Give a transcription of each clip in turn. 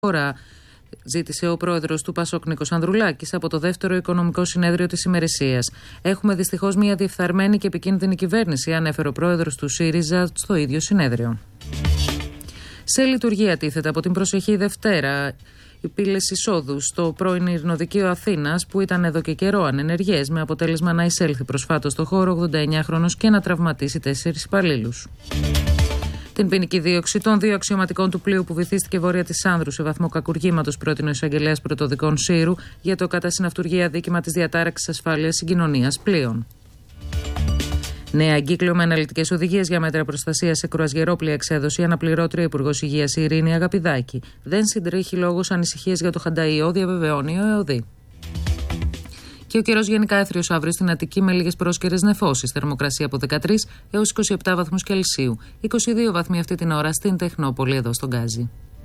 χώρα, ζήτησε ο πρόεδρος του ΠΑΣΟΚ Νίκος Ανδρουλάκης από το δεύτερο οικονομικό συνέδριο της ημερησίας. Έχουμε δυστυχώς μια διεφθαρμένη και επικίνδυνη κυβέρνηση, ανέφερε ο πρόεδρος του ΣΥΡΙΖΑ στο ίδιο συνέδριο. Σε λειτουργία τίθεται από την προσεχή Δευτέρα οι πύλες εισόδου στο πρώην Ειρηνοδικείο Αθήνας, που ήταν εδώ και καιρό ανενεργές, με αποτέλεσμα να εισέλθει προσφάτως στο χώρο 89χρονος και να τραυματίσει 4 υπαλλήλους. Την ποινική δίωξη των 2 αξιωματικών του πλοίου που βυθίστηκε βόρεια της Άνδρου σε βαθμό κακουργήματος πρότεινε ο εισαγγελέας πρωτοδικών Σύρου για το κατά συναυτουργία δίκημα της διατάραξης ασφάλειας συγκοινωνίας πλοίων. Νέα εγκύκλιο με αναλυτικές οδηγίες για μέτρα προστασίας σε κρουαζιερόπλοια εξέδωσε η αναπληρώτρια Υπουργός Υγείας Ειρήνη Αγαπηδάκη. Δεν συντρέχει λόγος ανησυχίας για το χανταϊό, διαβεβαιώνει ο ΕΟΔΗ. Και ο καιρός γενικά έθριος αύριο στην Αττική με λίγες πρόσκαιρες νεφώσεις. Θερμοκρασία από 13 έως 27 βαθμούς Κελσίου. 22 βαθμοί αυτή την ώρα στην Τεχνόπολη, εδώ στον Γκάζι.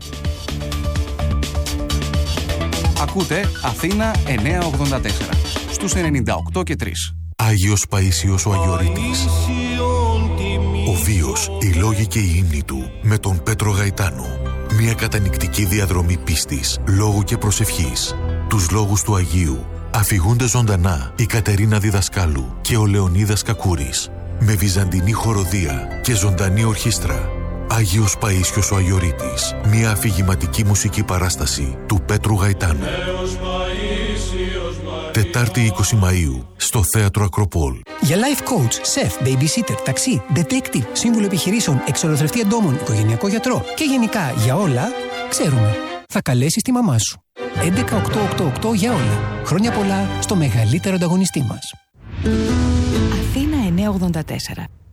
Ακούτε Αθήνα 984 στους 98 και 3. Άγιος Παΐσιος ο Αγιορείτης. Ο βίος, οι λόγοι και η ύμνη του με τον Πέτρο Γαϊτάνο. Μια κατανυκτική διαδρομή πίστης, λόγου και προσευχής. Τους λόγους του Αγίου αφηγούνται ζωντανά η Κατερίνα Διδασκάλου και ο Λεωνίδας Κακούρης, με βυζαντινή χοροδία και ζωντανή ορχήστρα. Άγιος Παΐσιος ο Αγιορείτης, μια αφηγηματική μουσική παράσταση του Πέτρου Γαϊτάνου. Τετάρτη 20 Μαΐου στο Θέατρο Ακροπόλ. Για life coach, chef, babysitter, ταξί, detective, σύμβουλο επιχειρήσεων, εξολοθρευτή εντόμων, οικογενειακό γιατρό και γενικά για όλα, ξέρουμε. Θα καλέσεις τη μαμά σου. 11888 για όλα. Χρόνια πολλά στο μεγαλύτερο ανταγωνιστή μας. Αθήνα 984.